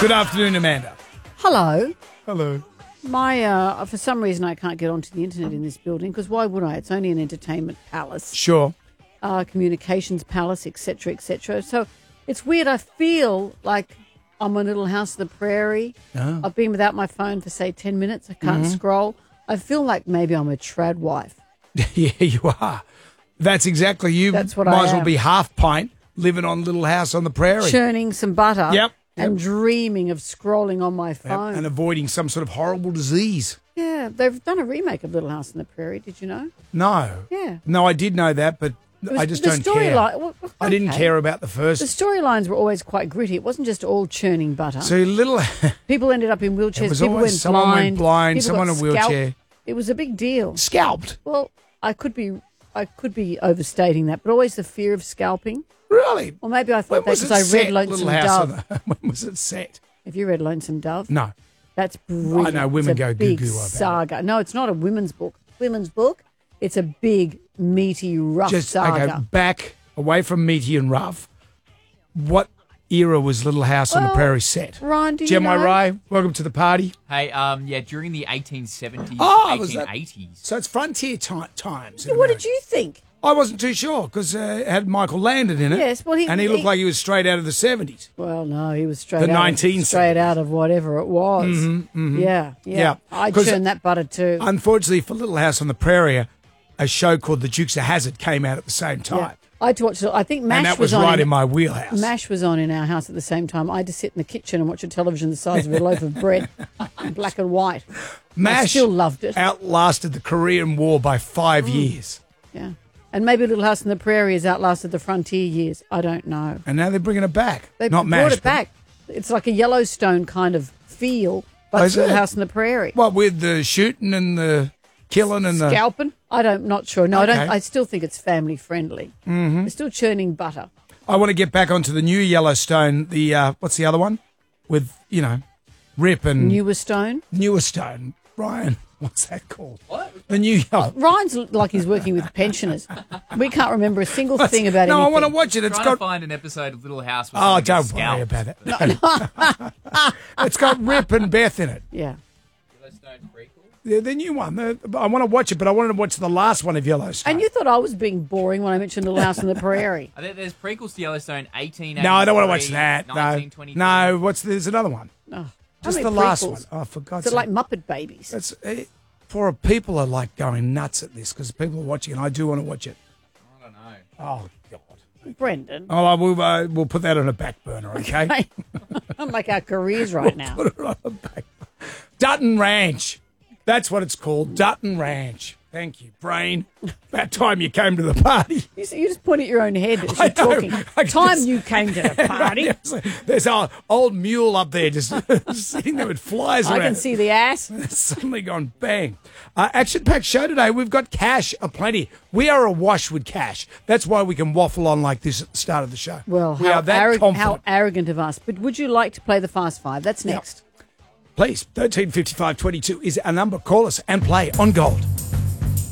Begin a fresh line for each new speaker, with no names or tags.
Good afternoon, Amanda.
Hello.
Hello.
My for some reason I can't get onto the internet in this building because why would I? It's only an entertainment palace,
Sure.
communications palace, etc., etc. So it's weird. I feel like I'm on Little House of the Prairie.
Oh.
I've been without my phone for say 10 minutes. I can't scroll. I feel like maybe I'm a trad wife.
Yeah, you are. That's exactly you.
That's what
Might
I
as well
am.
be half pint living on Little House on the Prairie.
Churning some butter.
Yep.
And dreaming of scrolling on my
Yep,
phone.
and avoiding some sort of horrible disease.
Yeah, they've done a remake of Little House on the Prairie. Did you know?
No.
Yeah.
No, I did know that, but I just don't care. I didn't care about the
The
first.
storylines were always quite gritty. It wasn't just all churning butter.
So Little...
People ended up in wheelchairs.
It was
People
always
went
someone
blind.
went blind,
People
someone
got
in a wheelchair.
scalped. It was a big deal.
Scalped.
Well, I could be overstating that, but always the fear of scalping.
Really?
Or maybe I thought
When
that
was
because
it
I read
set,
Lonesome
Little House on
Dove.
when was it set?
Have you read Lonesome Dove?
No.
That's brilliant.
I know women
It's a
go
big
goo-goo about it.
saga. No, it's not a women's book. It's a big, meaty, rough saga.
Okay, back away from meaty and rough. What era was Little House on the Prairie set?
Ryan, do you
Gemini
know?
Ray, welcome to the party.
Hey, during the 1870s,
was that-
1880s.
So it's frontier times. in
What
America.
did you think?
I wasn't too sure because it had Michael Landon in it.
Yes, well,
and he looked like he was straight out of the 70s.
Well, no, he was
The 1970s.
straight out of whatever it was. Yeah.
Yeah.
I
'Cause
churned that butter too.
Unfortunately for Little House on the Prairie, a show called The Dukes of Hazzard came out at the same time.
Yeah. I had to watch. I think MASH
And that was
on
right in my wheelhouse.
MASH was on in our house at the same time. I had to sit in the kitchen and watch a television the size of a loaf of bread, in black and white. I still loved it.
outlasted the Korean War by 5 years.
Yeah, and maybe Little House on the Prairie has outlasted the frontier years. I don't know.
And now they're bringing it back.
They
Not
brought
MASH,
it back. It's like a Yellowstone kind of feel, but
Oh,
it's
is
Little
it?
House on the Prairie.
Well, with the shooting and the killing and the...
Scalping? Not sure. No, I
Okay.
don't. I still think it's family friendly. Mm-hmm. They're still churning butter.
I want to get back onto the new Yellowstone. The what's the other one? With, Rip and
Newer Stone.
Newer Stone. Ryan, what's that called? What? The new Yellow...
Ryan's like he's working with pensioners. We can't remember a single thing about
No, I
anything.
want to watch it. It's
Trying to
got...
find an episode of Little House. Where
Oh,
someone
don't
gets
worry
scalped.
about it. It's got Rip and Beth in it.
Yeah.
Yellowstone prequel.
The new one. I want to watch it, but I wanted to watch the last one of Yellowstone.
And you thought I was being boring when I mentioned Little House on the Prairie.
I think there's prequels to Yellowstone 1883.
No, I don't want to watch that.
1923.
No. There's another one.
Oh,
Just
how
the
many
last
prequels?
one. Oh, for God's
Is it
sake.
like Muppet Babies?
That's, poor people are like going nuts at this because people are watching, and I do want to watch it.
I don't know.
Oh, God.
Brendan.
Oh, we'll put that on a back burner, okay?
Unlike our careers right now.
Put it on a back Dutton Ranch. That's what it's called, Dutton Ranch. Thank you, brain. About time you came to the party.
You just point at your own head as
I
you're
know.
talking.
I can
Time
just-
you came to the party.
There's our old mule up there just sitting there with flies
I
around.
can see the ass.
It's suddenly gone bang. Action-packed show today. We've got cash aplenty. We are awash with cash. That's why we can waffle on like this at the start of the show.
Well,
we are that confident.
how arrogant of us. But would you like to play the Fast Five? That's next.
Please, 135522 is our number. Call us and play on Gold.